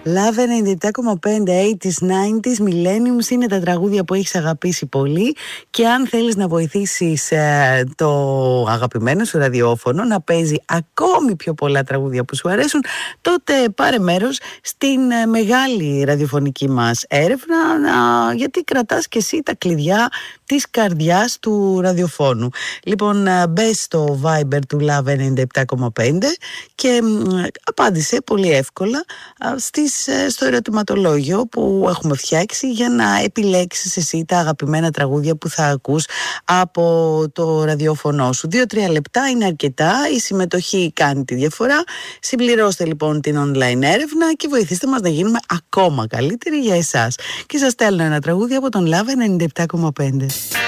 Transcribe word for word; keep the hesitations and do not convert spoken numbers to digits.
Love ενενήντα επτά κόμμα πέντε, ογδόντα, ενενήντα, Millenniums είναι τα τραγούδια που έχεις αγαπήσει πολύ, και αν θέλεις να βοηθήσεις ε, το αγαπημένο σου ραδιόφωνο να παίζει ακόμη πιο πολλά τραγούδια που σου αρέσουν, τότε πάρε μέρος στην ε, μεγάλη ραδιοφωνική μας έρευνα, ε, γιατί κρατάς και εσύ τα κλειδιά της καρδιάς του ραδιοφώνου. Λοιπόν, ε, μπες στο Viber του Love ενενήντα επτά κόμμα πέντε και ε, απάντησε πολύ εύκολα ε, στις στο ερωτηματολόγιο που έχουμε φτιάξει για να επιλέξεις εσύ τα αγαπημένα τραγούδια που θα ακούς από το ραδιόφωνο σου. Δύο-τρία λεπτά είναι αρκετά, η συμμετοχή κάνει τη διαφορά. Συμπληρώστε λοιπόν την online έρευνα και βοηθήστε μας να γίνουμε ακόμα καλύτεροι για εσάς. Και σας στέλνω ένα τραγούδι από τον Love ενενήντα επτά κόμμα πέντε.